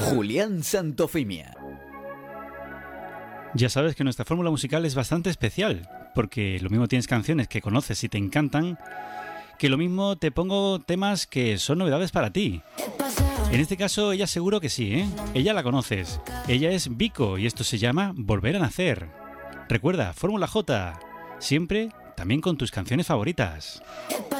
Julián Santofimia. Ya sabes que nuestra fórmula musical es bastante especial, porque lo mismo tienes canciones que conoces y te encantan, que lo mismo te pongo temas que son novedades para ti. En este caso, ella seguro que sí, ¿eh? Ella la conoces. Ella es Vico y esto se llama Volver a Nacer. Recuerda, Fórmula J, siempre también con tus canciones favoritas.